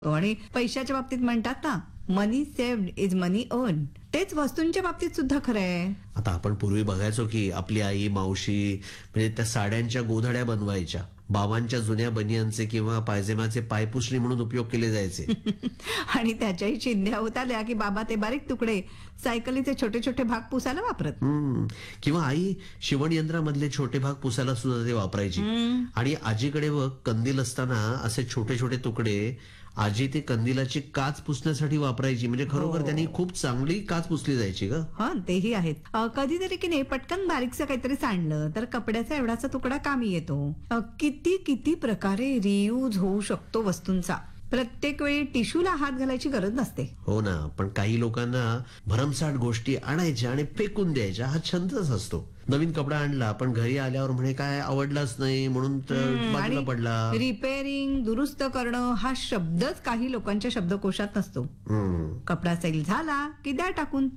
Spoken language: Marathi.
आणि पैशाच्या बाबतीत म्हणतात ना, मनी सेव्ड इज मनी अर्न. तेच वस्तूंच्या बाबतीत सुद्धा खरं आहे. आता आपण पूर्वी बघायचो की आपली आई मावशी म्हणजे त्या साड्यांच्या गोधड्या बनवायच्या, बाबांच्या जुन्या बनियांचे किंवा पायजेमाचे पायपुसणी म्हणून उपयोग केले जायचे. आणि त्याच्याही चिंध्या होताल्या की बाबा ते बारीक तुकडे सायकलीचे छोटे छोटे भाग पुसायला वापरत. किंवा आई शिवण यंत्रामधले छोटे भाग पुसायला सुद्धा ते वापरायची. आणि आजीकडे बघ कंदील असताना असे छोटे छोटे तुकडे आजी ते कंदिलाची काच पुसण्यासाठी वापरायची. म्हणजे खरोखर त्यांनी खूप चांगली काच पुसली जायची ग. हा तेही आहेत. कधीतरी की नाही पटकन बारीकचं काहीतरी सांडलं तर कपड्याचा एवढाचा तुकडा कामी येतो. किती किती प्रकारे रियूज होऊ शकतो वस्तूंचा. प्रत्येक वेळी टिश्यूला हात घालायची गरज नसते. हो ना, पण काही लोकांना भरमसाठ गोष्टी आणायच्या आणि फेकून द्यायच्या हा छंदच असतो. नवीन कपडा आणला पण घरी आल्यावर म्हणे काय आवडलाच नाही म्हणून बाजूला पडला. रिपेअरिंग, दुरुस्त करणं हा शब्दच काही लोकांच्या शब्दकोशात नसतो. कपडा सैल झाला की द्या टाकून.